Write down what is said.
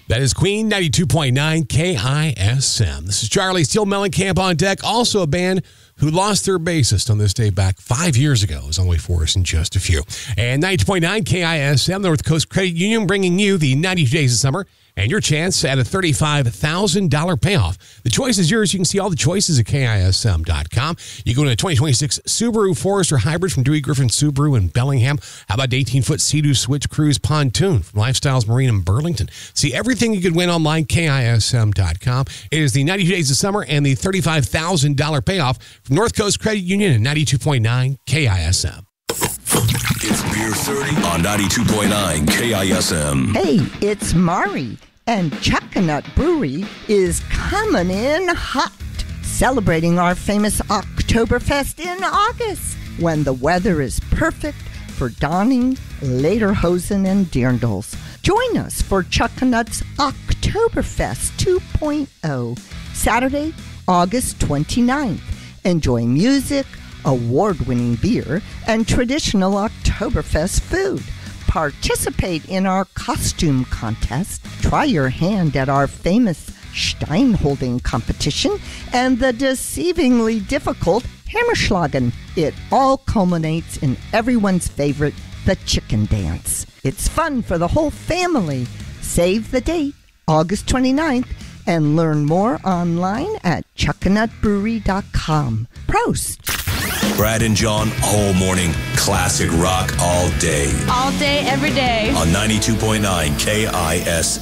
That is Queen 92.9 KISM. This is Charlie Steel Mellencamp on deck. Also a band who lost their bassist on this day back 5 years ago. Is on the way for us in just a few. And 92.9 KISM, North Coast Credit Union, bringing you the 92 Days of Summer and your chance at a $35,000 payoff. The choice is yours. You can see all the choices at KISM.com. You go to a 2026 Subaru Forester Hybrid from Dewey Griffin Subaru in Bellingham. How about the 18-foot Sea-Doo Switch Cruise Pontoon from Lifestyles Marine in Burlington? See everything you could win online, KISM.com. It is the 92 Days of Summer and the $35,000 payoff from North Coast Credit Union and 92.9 KISM. It's Beer 30 on 92.9 KISM. Hey, it's Mari, and Chuckanut Brewery is coming in hot, celebrating our famous Oktoberfest in August, when the weather is perfect for donning lederhosen and dirndls. Join us for Chuckanut's Oktoberfest 2.0, Saturday, August 29th. Enjoy music, award-winning beer, and traditional Oktoberfest food. Participate in our costume contest, try your hand at our famous Steinholding competition, and the deceivingly difficult Hammerschlagen. It all culminates in everyone's favorite, the chicken dance. It's fun for the whole family. Save the date, August 29th, and learn more online at chuckanutbrewery.com. Prost! Brad and John all morning. Classic rock all day. All day, every day. On 92.9 KIS.